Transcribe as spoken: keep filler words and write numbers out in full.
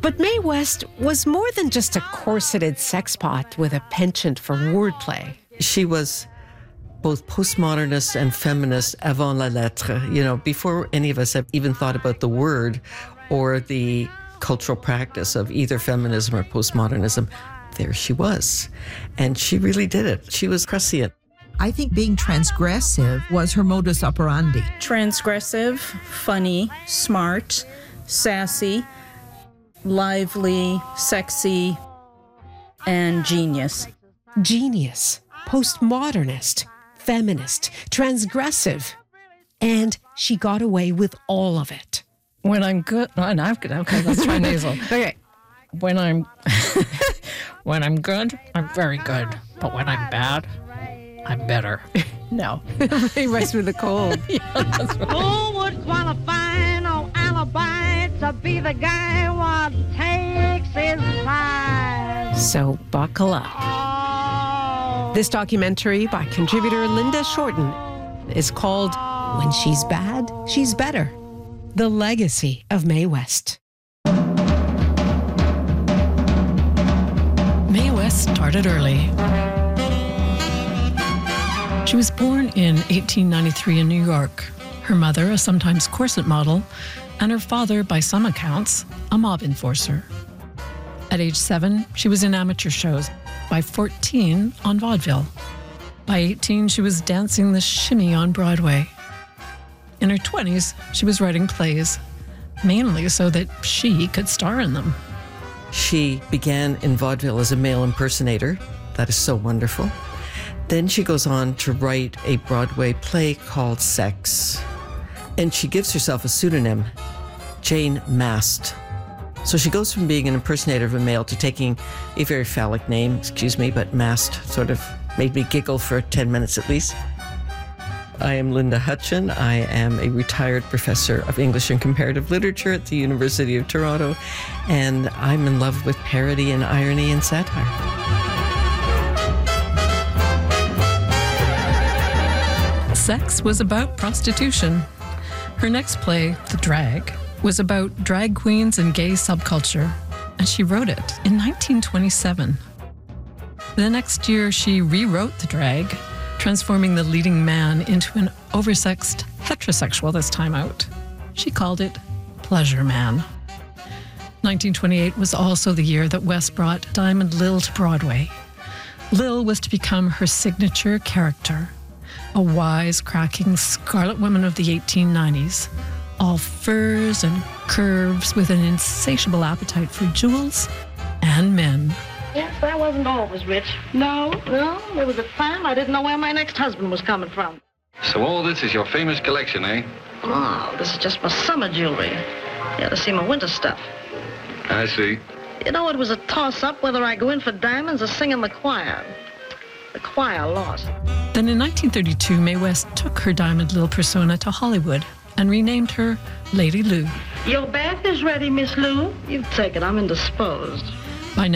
But Mae West was more than just a corseted sexpot with a penchant for wordplay. She was both postmodernist and feminist avant la lettre, you know, before any of us have even thought about the word or the cultural practice of either feminism or postmodernism. There she was. And she really did it. She was prescient. I think being transgressive was her modus operandi. Transgressive, funny, smart, sassy, lively, sexy, and genius. Genius, postmodernist, feminist, transgressive. And she got away with all of it. When I'm good, oh, no, I'm good. Okay, let's try nasal. Okay. When I'm, when I'm good, I'm very good. But when I'm bad, I'm better. No. He writes with a cold. Yeah, that's right. Who would qualify no alibi to be the guy what takes his side? So buckle up. Oh. This documentary by contributor Linda Shorten is called When She's Bad, She's Better. The Legacy of Mae West. Mae West started early. She was born in eighteen ninety-three in New York. Her mother, a sometimes corset model, and her father, by some accounts, a mob enforcer. At age seven, she was in amateur shows. By fourteen, on vaudeville. By eighteen, she was dancing the shimmy on Broadway. In her twenties, she was writing plays, mainly so that she could star in them. She began in vaudeville as a male impersonator. That is so wonderful. Then she goes on to write a Broadway play called Sex. And she gives herself a pseudonym, Jane Mast. So she goes from being an impersonator of a male to taking a very phallic name, excuse me, but Mast sort of made me giggle for ten minutes at least. I am Linda Hutcheon. I am a retired professor of English and comparative literature at the University of Toronto, and I'm in love with parody and irony and satire. Sex was about prostitution. Her next play, The Drag, was about drag queens and gay subculture, and she wrote it in nineteen twenty-seven. The next year, she rewrote The Drag, transforming the leading man into an oversexed heterosexual this time out. She called it Pleasure Man. nineteen twenty-eight was also the year that West brought Diamond Lil to Broadway. Lil was to become her signature character, a wise-cracking scarlet woman of the eighteen nineties, all furs and curves with an insatiable appetite for jewels and men. Yes, I wasn't always rich. No, no. There was a time I didn't know where my next husband was coming from. So all this is your famous collection, eh? Oh, this is just my summer jewelry. You ought to see my winter stuff. I see. You know, it was a toss-up whether I go in for diamonds or sing in the choir. The choir lost. Then in nineteen thirty-two, Mae West took her Diamond Lil persona to Hollywood and renamed her Lady Lou. Your bath is ready, Miss Lou. You take it. I'm indisposed.